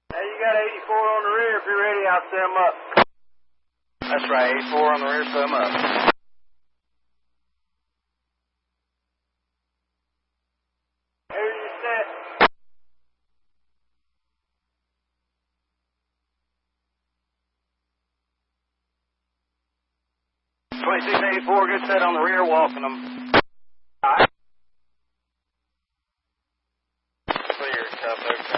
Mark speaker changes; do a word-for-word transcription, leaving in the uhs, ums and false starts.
Speaker 1: Hey, you got eighty-four on the rear. If you're ready, I'll set them up.
Speaker 2: That's right, eighty-four on the rear, set them up.
Speaker 1: Here's your set.
Speaker 2: twenty-six eighty-four, good set on the rear, walking them.